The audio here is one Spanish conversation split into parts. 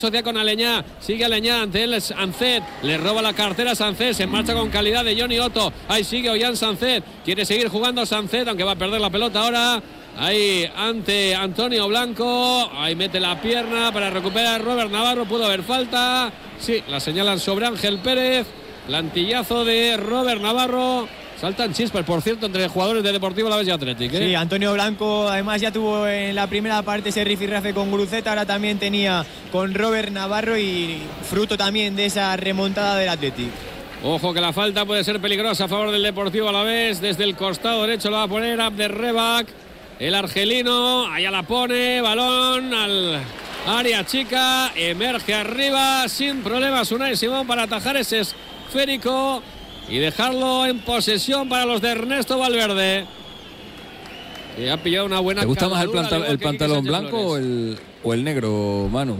Asocia con Aleñá, sigue Aleñá, ante él es Ancet, le roba la cartera a Sancet, se marcha con calidad de Johnny Otto, ahí sigue Ollán Sancet, quiere seguir jugando Sancet, aunque va a perder la pelota ahora, ahí ante Antonio Blanco, ahí mete la pierna para recuperar Robert Navarro, pudo haber falta, sí, la señalan sobre Ángel Pérez, plantillazo de Robert Navarro. Saltan chispas, por cierto, entre jugadores de Deportivo Alavés y Athletic, ¿eh? Sí, Antonio Blanco además ya tuvo en la primera parte ese rifirrafe con Gruceta, ahora también tenía con Robert Navarro y fruto también de esa remontada del Athletic. Ojo que la falta puede ser peligrosa a favor del Deportivo Alavés. Desde el costado derecho lo va a poner Abderrebak, el argelino, allá la pone, balón al área chica, emerge arriba sin problemas Unai Simón para atajar ese esférico y dejarlo en posesión para los de Ernesto Valverde, que ha pillado una buena. ¿Te gusta más el pantalón blanco o el negro, Manu?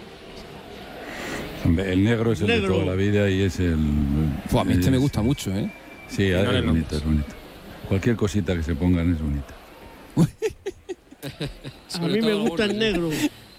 El negro es el de toda la vida y es el... A mí este me gusta mucho, ¿eh? Sí, es bonito, es bonito. Cualquier cosita que se pongan es bonita. A mí me gusta el negro.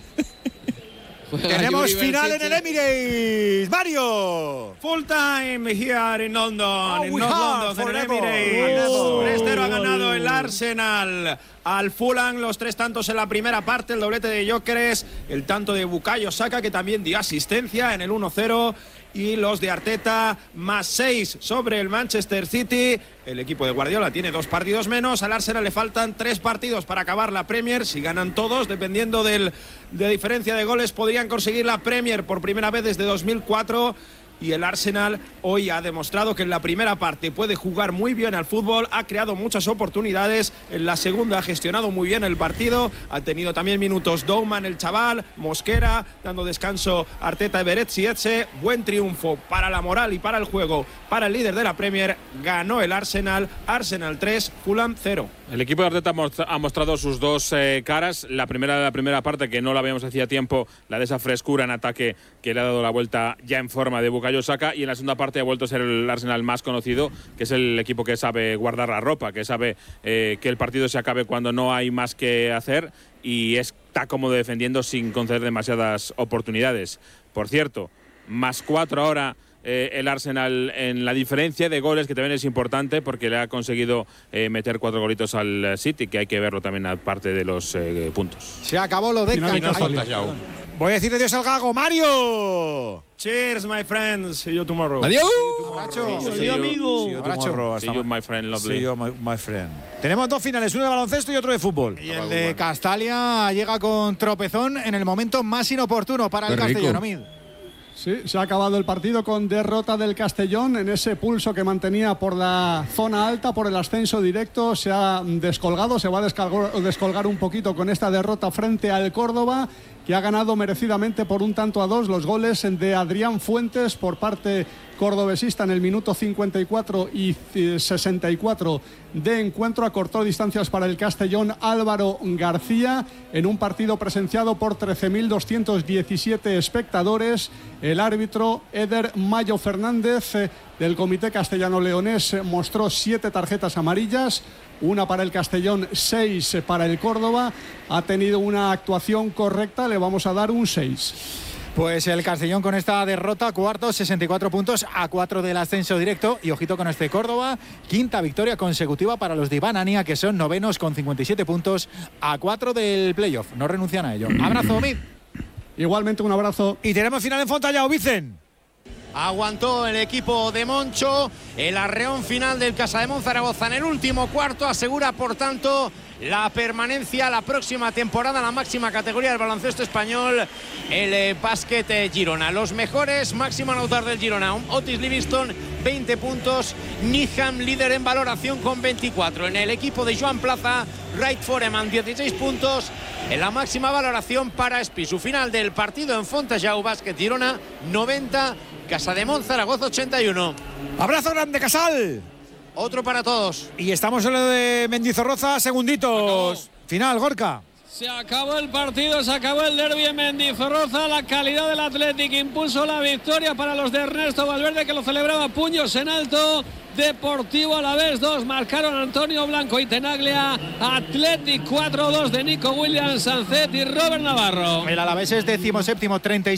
Tenemos final en el Emirates, Mario. Full time here in London, in North London, en el Emirates. 3-0 ha ganado el Arsenal al Fulham, los 3 tantos en la primera parte, el doblete de Gyökeres, el tanto de Bukayo Saka, que también dio asistencia en el 1-0, y los de Arteta más 6 sobre el Manchester City. El equipo de Guardiola tiene 2 partidos menos, al Arsenal le faltan 3 partidos para acabar la Premier. Si ganan todos, dependiendo de diferencia de goles, podrían conseguir la Premier por primera vez desde 2004. Y el Arsenal hoy ha demostrado que en la primera parte puede jugar muy bien al fútbol, ha creado muchas oportunidades, en la segunda ha gestionado muy bien el partido, ha tenido también minutos Douman, el chaval, Mosquera, dando descanso Arteta, Everett y Etxe. Buen triunfo para la moral y para el juego, para el líder de la Premier. Ganó el Arsenal 3, Fulham 0. El equipo de Arteta ha mostrado sus dos caras. La primera parte, que no la veíamos hacía tiempo, la de esa frescura en ataque que le ha dado la vuelta ya en forma de Bukayo Saka, y en la segunda parte ha vuelto a ser el Arsenal más conocido, que es el equipo que sabe guardar la ropa, que sabe que el partido se acabe cuando no hay más que hacer, y está cómodo defendiendo sin conceder demasiadas oportunidades. Por cierto, más 4 ahora el Arsenal en la diferencia de goles, que también es importante porque le ha conseguido meter 4 golitos al City, que hay que verlo también aparte de los puntos. Se acabó lo de Voy a decir adiós al Gago, Mario. Cheers, my friends. See you tomorrow. Adiós. See you, amigo. See you, my friend, lovely. See you, my friend. Tenemos 2 finales, uno de baloncesto y otro de fútbol. Y el de Castalia llega con tropezón en el momento más inoportuno para el Castellón. Sí, se ha acabado el partido con derrota del Castellón en ese pulso que mantenía por la zona alta, por el ascenso directo. Se ha descolgado, se va a descolgar un poquito con esta derrota frente al Córdoba, que ha ganado merecidamente por 1-2. Los goles de Adrián Fuentes por parte cordobesista en el minuto 54 y 64 de encuentro. Acortó distancias para el Castellón Álvaro García en un partido presenciado por 13.217 espectadores. El árbitro Eder Mayo Fernández del Comité Castellano-Leonés mostró 7 tarjetas amarillas, 1 para el Castellón, 6 para el Córdoba. Ha tenido una actuación correcta, le vamos a dar un 6. Pues el Castellón con esta derrota, cuarto, 64 puntos a 4 del ascenso directo. Y ojito con este Córdoba, 5ª victoria consecutiva para los de Iván Ania, que son novenos con 57 puntos a 4 del playoff. No renuncian a ello. Abrazo, Omid. Igualmente un abrazo. Y tenemos final en Fontallao, Vicen. Aguantó el equipo de Moncho, el arreón final del Casademont Zaragoza en el último cuarto, asegura por tanto la permanencia la próxima temporada en la máxima categoría del baloncesto español, el básquet Girona. Los mejores, máximo anotador del Girona, Otis Livingston, 20 puntos, Niham líder en valoración con 24. En el equipo de Joan Plaza, Wright Foreman, 16 puntos, en la máxima valoración para Espi. Su final del partido en Fontallao, básquet Girona, 90, Casademont Zaragoza 81. Abrazo grande, Casal. Otro para todos. Y estamos en lo de Mendizorroza, segunditos. Final, Gorka. Se acabó el partido, se acabó el derbi en Mendizorroza. La calidad del Athletic impuso la victoria para los de Ernesto Valverde, que lo celebraba puños en alto. Deportivo Alavés 2, marcaron Antonio Blanco y Tenaglia. Athletic 4-2 de Nico Williams, Sancet y Robert Navarro. El Alavés es 17º, 36.